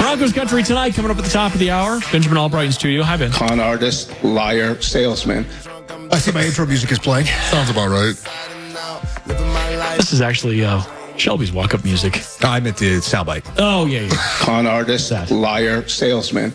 Broncos Country tonight, coming up at the top of the hour. Benjamin Albright in studio. Hi, Ben. Con artist, liar, salesman. I see my intro music is playing. Sounds about right. This is actually Shelby's walk-up music. I meant the soundbite. Oh, yeah. Con artist, liar, salesman.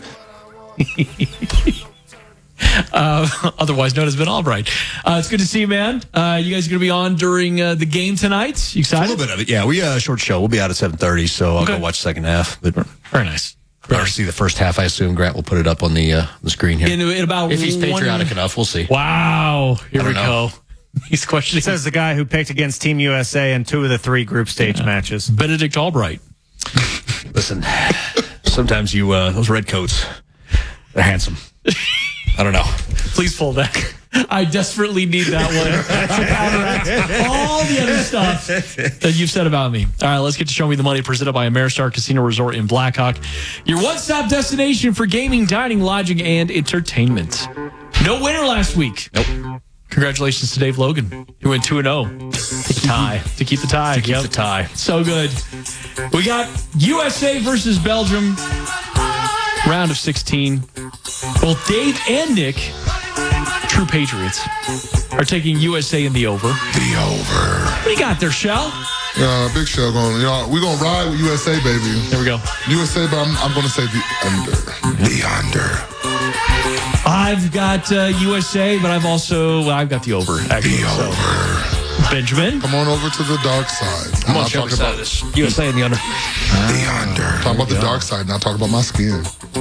Otherwise known as Ben Albright. It's good to see you, man. You guys are going to be on during the game tonight. You excited? A little bit of it, yeah. We short show. We'll be out at 7:30, so I'll go watch the second half. But very nice. Or see the first half. I assume Grant will put it up on the screen here. In about if he's patriotic enough, we'll see. Wow. Here we go. He's questioning. Says the guy who picked against Team USA in 2 of the 3 group stage matches. Benedict Albright. Listen, sometimes you those red coats, they're handsome. I don't know. Please pull that. I desperately need that one to counteract all the other stuff that you've said about me. All right, let's get to Show Me the Money, presented by Ameristar Casino Resort in Blackhawk. Your one-stop destination for gaming, dining, lodging, and entertainment. No winner last week. Nope. Congratulations to Dave Logan, who went 2-0. To keep the tie. The tie. So good. We got USA versus Belgium, round of 16. Both Dave and Nick, true Patriots, are taking USA in the over. The over. What do you got there, Shell? Big Shell going, we're going to ride with USA, baby. There we go. USA, but I'm going to say the under. The under. I've got USA, but I've got the over, actually. The over. Benjamin? Come on over to the dark side. I'm on Shelby's side of this. USA in the under. The under. Talk about the dark side, not talk about my skin.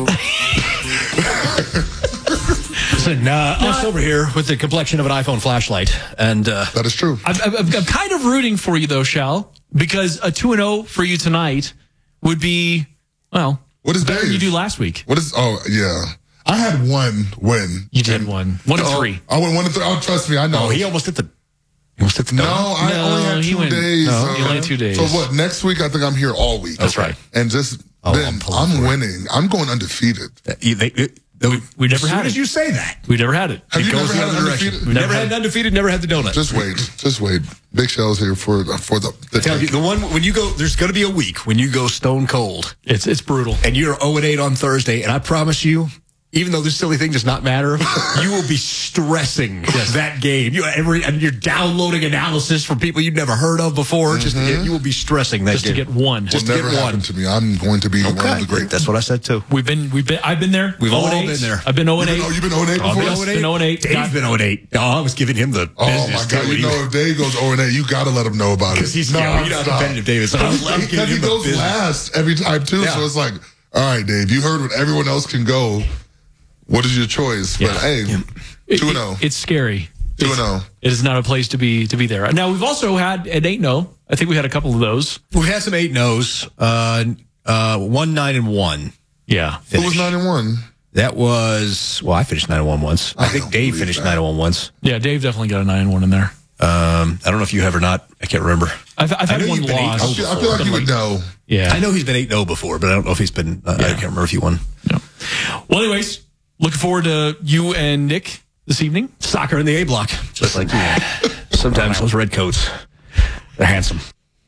Listen, us over here with the complexion of an iPhone flashlight, and that is true. I'm kind of rooting for you, though, Shell, because a 2-0 for you tonight would be, well, what is better Dave? than you do last week. What is? Oh yeah, I had one win. You did one. 1-3. I went 1-3. Oh, trust me, I know. oh, he almost hit the. No, I only had 2 days. No, he only had 2 days. So what? Next week, I think I'm here all week. That's right. And just then, I'm winning. I'm going undefeated. We never had it. As soon as you say that, We never had it. Have you goes never the had other direction. undefeated? We never had undefeated. Never had the donut. Just wait. Just wait. Big Shell's here for the Tell you, the one when you go, there's going to be a week when you go stone cold. It's brutal. And you're 0-8 on Thursday, and I promise you, even though this silly thing does not matter, you will be stressing that game. And you're downloading analysis from people you've never heard of before. You will be stressing that Just game. to get one. Will never happen to me. I'm going to be one of the great. That's what I said too. I've been there. We've all 0-8. been there. I've been 0-8. Oh, you've been 0-8 before? Yes, been 0-8. Dave's been 0-8. Oh, I was giving him the Oh business my God! too. You know, if Dave goes 0-8, you got to let him know about it. Because he's you know how competitive Dave is. So I'm giving Because he him the goes business. last every time too. Yeah. So it's like, all right, Dave, you heard what everyone else can go. What is your choice? But hey, 2-0. It's scary. 2-0. It is not a place to be there. Now we've also had an 8-0. I think we had a couple of those. We've had some 8-0s. 1-9-1. Yeah. Who was 9-1? That was I finished 9-1 once. I think don't Dave believe finished that. 9-1 once. Yeah, Dave definitely got a 9-1 in there. I don't know if you have or not. I can't remember. I've had know one you've been loss. I feel like you would know. Yeah. I know he's been 8-0 before, but I don't know if he's been. I can't remember if he won. No. Well, anyways, looking forward to you and Nick this evening. Soccer in the A block, just like you. Sometimes those red coats, they're handsome.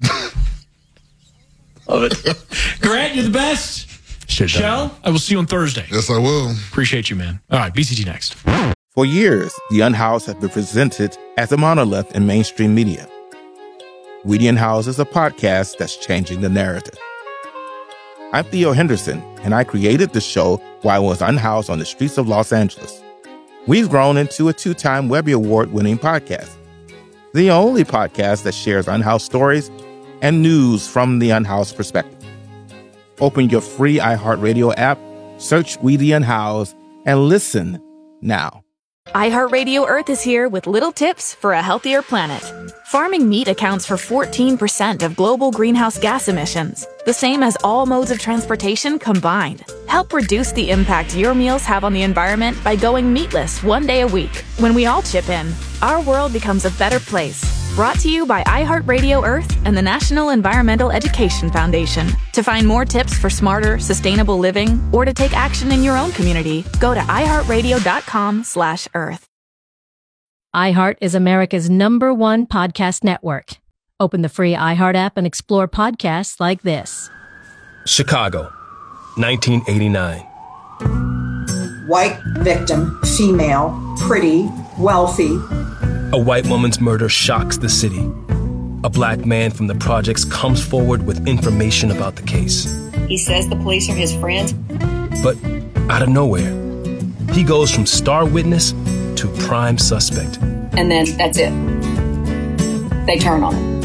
Love it. Grant, you're the best. Shell, I will see you on Thursday. Yes, I will. Appreciate you, man. All right, BCT next. For years, The Unhoused has been presented as a monolith in mainstream media. We the Unhoused is a podcast that's changing the narrative. I'm Theo Henderson, and I created the show while I was unhoused on the streets of Los Angeles. We've grown into a 2-time Webby Award-winning podcast. The only podcast that shares unhoused stories and news from the unhoused perspective. Open your free iHeartRadio app, search We the Unhoused, and listen now. iHeartRadio Earth is here with little tips for a healthier planet. Farming meat accounts for 14% of global greenhouse gas emissions, the same as all modes of transportation combined. Help reduce the impact your meals have on the environment by going meatless 1 day a week. When we all chip in, our world becomes a better place. Brought to you by iHeartRadio Earth and the National Environmental Education Foundation. To find more tips for smarter, sustainable living, or to take action in your own community, go to iHeartRadio.com/earth. iHeart is America's #1 podcast network. Open the free iHeart app and explore podcasts like this. Chicago. 1989. White victim, female, pretty, wealthy. A white woman's murder shocks the city. A black man from the projects comes forward with information about the case. He says the police are his friends. But out of nowhere, he goes from star witness to prime suspect. And then that's it. They turn on him.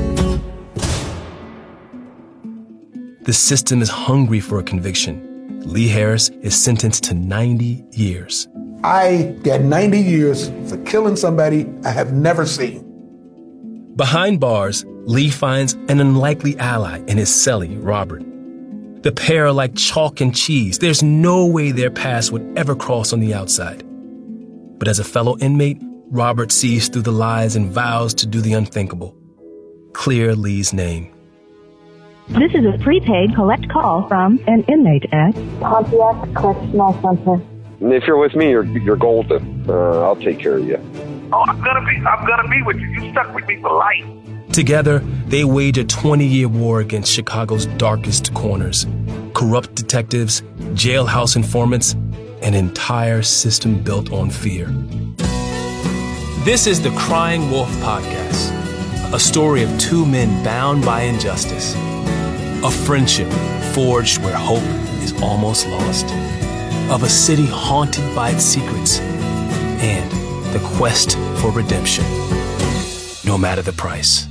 The system is hungry for a conviction. Lee Harris is sentenced to 90 years. I got 90 years for killing somebody I have never seen. Behind bars, Lee finds an unlikely ally in his cellie, Robert. The pair are like chalk and cheese. There's no way their paths would ever cross on the outside. But as a fellow inmate, Robert sees through the lies and vows to do the unthinkable. Clear Lee's name. This is a prepaid collect call from an inmate at Pontiac Correctional Center. If you're with me, you're golden. I'll take care of you. Oh, I'm gonna be with you. You stuck with me for life. Together, they wage a 20-year war against Chicago's darkest corners. Corrupt detectives, jailhouse informants, an entire system built on fear. This is the Crying Wolf Podcast, a story of two men bound by injustice. A friendship forged where hope is almost lost. Of a city haunted by its secrets. And the quest for redemption, no matter the price.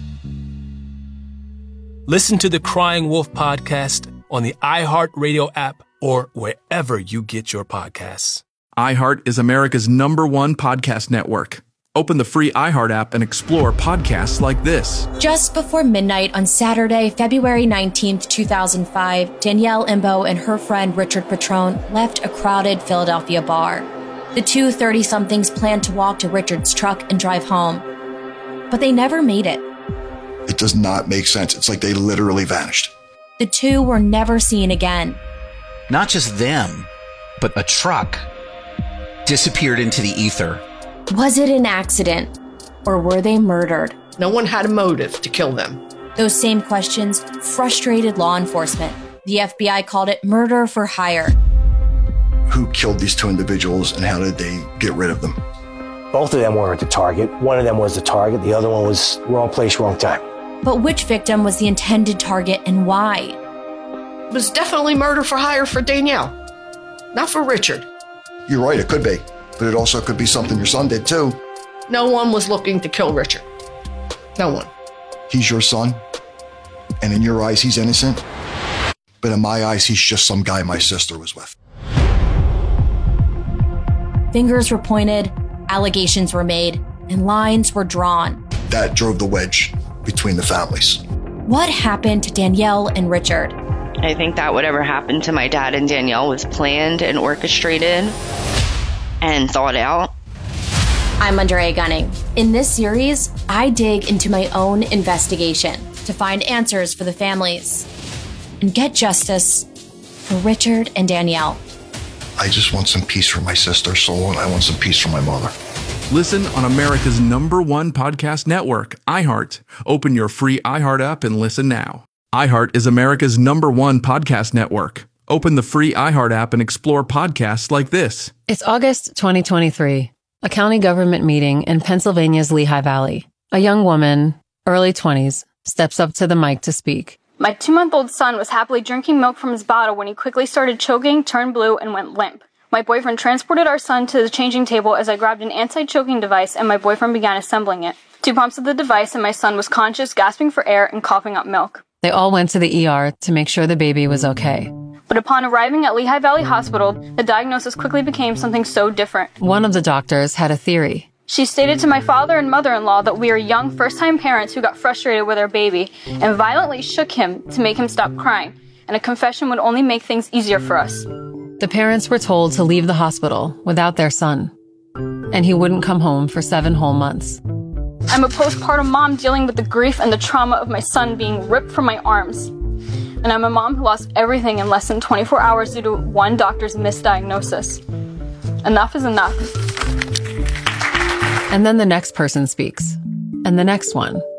Listen to the Crying Wolf Podcast on the iHeartRadio app or wherever you get your podcasts. iHeart is America's #1 podcast network. Open the free iHeart app and explore podcasts like this. Just before midnight on Saturday, February 19th, 2005, Danielle Imbo and her friend Richard Petrone left a crowded Philadelphia bar. The two 30-somethings planned to walk to Richard's truck and drive home. But they never made it. It does not make sense. It's like they literally vanished. The two were never seen again. Not just them, but a truck disappeared into the ether. Was it an accident, or were they murdered? No one had a motive to kill them. Those same questions frustrated law enforcement. The FBI called it murder for hire. Who killed these two individuals and how did they get rid of them? Both of them weren't the target. One of them was the target. The other one was wrong place, wrong time. But which victim was the intended target and why? It was definitely murder for hire for Danielle, not for Richard. You're right, it could be. But it also could be something your son did too. No one was looking to kill Richard. No one. He's your son, and in your eyes, he's innocent. But in my eyes, he's just some guy my sister was with. Fingers were pointed, allegations were made, and lines were drawn. That drove the wedge between the families. What happened to Danielle and Richard? I think that whatever happened to my dad and Danielle was planned and orchestrated and thought out. I'm Andrea Gunning. In this series, I dig into my own investigation to find answers for the families and get justice for Richard and Danielle. I just want some peace for my sister's soul, and I want some peace for my mother. Listen on America's #1 podcast network, iHeart. Open your free iHeart app and listen now. iHeart is America's #1 podcast network. Open the free iHeart app and explore podcasts like this. It's August 2023, a county government meeting in Pennsylvania's Lehigh Valley. A young woman, early 20s, steps up to the mic to speak. My 2-month-old son was happily drinking milk from his bottle when he quickly started choking, turned blue, and went limp. My boyfriend transported our son to the changing table as I grabbed an anti-choking device and my boyfriend began assembling it. 2 pumps of the device and my son was conscious, gasping for air, and coughing up milk. They all went to the ER to make sure the baby was okay. But upon arriving at Lehigh Valley Hospital, the diagnosis quickly became something so different. One of the doctors had a theory. She stated to my father and mother-in-law that we are young first-time parents who got frustrated with our baby and violently shook him to make him stop crying, and a confession would only make things easier for us. The parents were told to leave the hospital without their son, and he wouldn't come home for 7 whole months. I'm a postpartum mom dealing with the grief and the trauma of my son being ripped from my arms. And I'm a mom who lost everything in less than 24 hours due to one doctor's misdiagnosis. Enough is enough. And then the next person speaks, and the next one.